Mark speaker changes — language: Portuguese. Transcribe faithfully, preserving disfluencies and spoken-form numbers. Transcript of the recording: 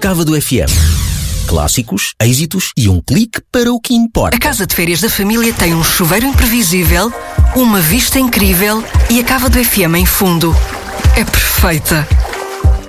Speaker 1: Cava do F M. Clássicos, êxitos e um clique para o que importa.
Speaker 2: A casa de férias da família tem um chuveiro imprevisível, uma vista incrível e a Cava do F M em fundo. É perfeita.